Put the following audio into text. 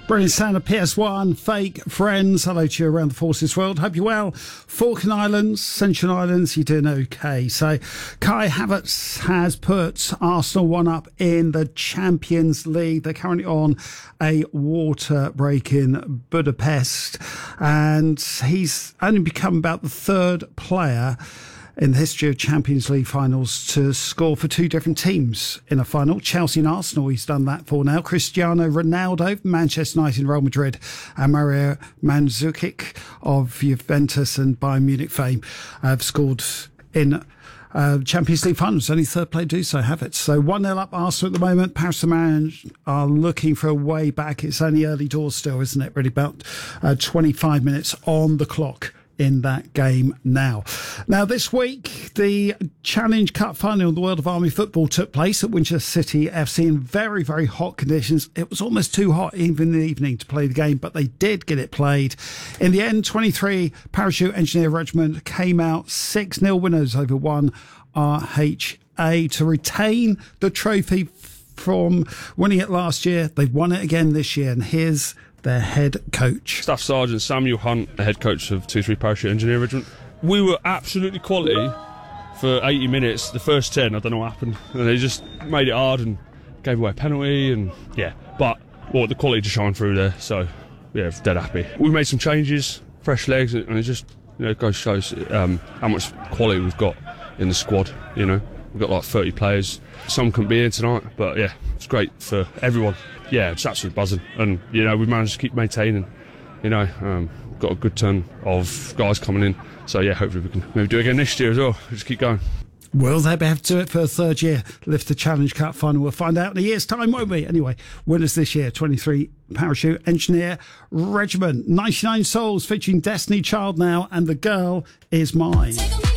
Brilliant sound of PS1, Fake Friends. Hello to you around the Forces world. Hope you're well. Falkland Islands, Central Islands, you're doing okay. So Kai Havertz has put Arsenal one up in the Champions League. They're currently on a water break in Budapest, and he's only become about the third player in the history of Champions League finals to score for two different teams in a final. Chelsea and Arsenal, he's done that for now. Cristiano Ronaldo, Manchester United and Real Madrid, and Mario Mandzukic of Juventus and Bayern Munich fame have scored in Champions League finals. Only third player to do so, have it. So 1-0 up Arsenal at the moment. Paris Saint-Germain are looking for a way back. It's only early doors still, isn't it? Really about 25 minutes on the clock in that game now. Now, this week, the Challenge Cup final in the World of Army Football took place at Winchester City FC in very, very hot conditions. It was almost too hot even in the evening to play the game, but they did get it played. In the end, 23 Parachute Engineer Regiment came out 6-0 winners over 1 RHA to retain the trophy from winning it last year. They've won it again this year, and here's their head coach. Staff Sergeant Samuel Hunt, the head coach of 23 Parachute Engineer Regiment. We were absolutely quality for 80 minutes. The first 10, I don't know what happened. And they just made it hard and gave away a penalty, and yeah. But the quality to shine through there. So yeah, dead happy. We made some changes, fresh legs, and it just shows how much quality we've got in the squad. We've got like 30 players. Some couldn't be here tonight, but yeah, it's great for everyone. Yeah, it's absolutely buzzing, and we've managed to keep maintaining. Got a good turn of guys coming in, so yeah, hopefully we can maybe do it again next year as well. Just keep going. Will they be able to do it for a third year? Lift the Challenge Cup final. We'll find out in a year's time, won't we? Anyway, winners this year: 23 Parachute Engineer Regiment, 99 Souls featuring Destiny Child now, and The Girl Is Mine.